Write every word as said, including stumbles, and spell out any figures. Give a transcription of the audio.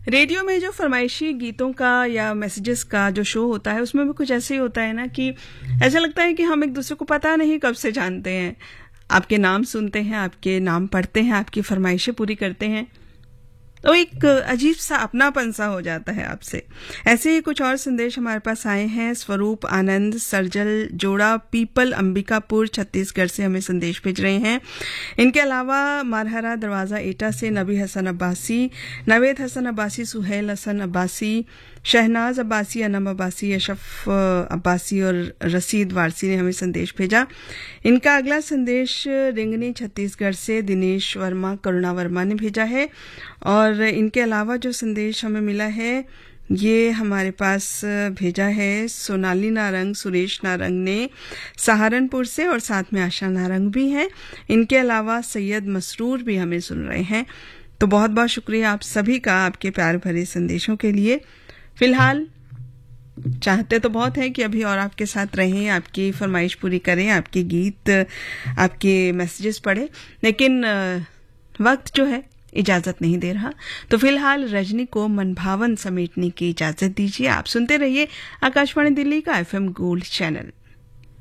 Radio में जो फरमाइशी गीतों का या मैसेजेस का जो शो होता है उसमें भी कुछ ऐसे ही होता है ना कि ऐसा लगता है कि हम एक दूसरे को पता नहीं कब से जानते हैं। आपके नाम सुनते हैं, आपके नाम पढ़ते हैं, आपकी फरमाइशें पूरी करते हैं तो एक अजीब सा अपनापन सा हो जाता है आपसे। ऐसे ही कुछ और संदेश हमारे पास आए हैं। स्वरूप आनंद सरजल जोड़ा पीपल अंबिकापुर छत्तीसगढ़ से हमें संदेश भेज रहे हैं। इनके अलावा मारहरा दरवाजा एटा से नबी हसन अब्बासी, नवेद हसन अब्बासी, सुहेल हसन अब्बासी, शहनाज अब्बासी, अनम अब्बासी, अशफ अब्बासी और रसीद वारसी ने हमें संदेश भेजा। इनका अगला संदेश रिंगनी छत्तीसगढ़ से दिनेश वर्मा करुणा वर्मा ने भेजा है। और इनके अलावा जो संदेश हमें मिला है ये हमारे पास भेजा है सोनाली नारंग सुरेश नारंग ने सहारनपुर से, और साथ में आशा नारंग भी हैं। इनके अलावा सैयद मसरूर भी हमें सुन रहे हैं। तो बहुत बहुत शुक्रिया आप सभी का आपके प्यार भरे संदेशों के लिए। फिलहाल चाहते तो बहुत हैं कि अभी और आपके साथ रहें, आपकी फरमाइश पूरी करें, आपके गीत, आपके मैसेजेस पढ़ें, लेकिन वक्त जो है इजाजत नहीं दे रहा। तो फिलहाल रजनी को मनभावन समेटने की इजाजत दीजिए। आप सुनते रहिए आकाशवाणी दिल्ली का एफएम गोल्ड चैनल।